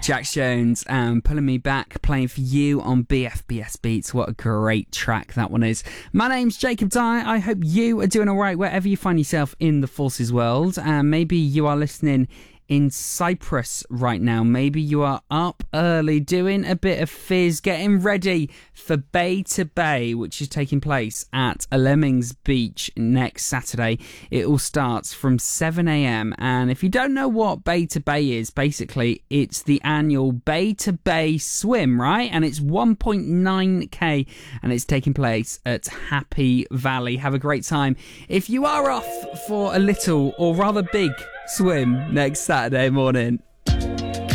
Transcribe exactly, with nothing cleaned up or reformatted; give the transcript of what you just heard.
Jax Jones and Pulling Me Back, playing for you on B F B S Beats. What a great track that one is. My name's Jacob Dyer. I hope you are doing all right wherever you find yourself in the Forces world. And maybe you are listening in Cyprus right now. Maybe you are up early doing a bit of fizz, getting ready for Bay to Bay, which is taking place at Lemmings Beach next Saturday. It all starts from seven a.m. and if you don't know what Bay to Bay is, basically it's the annual Bay to Bay swim, right? And it's one point nine k and it's taking place at Happy Valley. Have a great time. If you are off for a little or rather big swim next Saturday morning,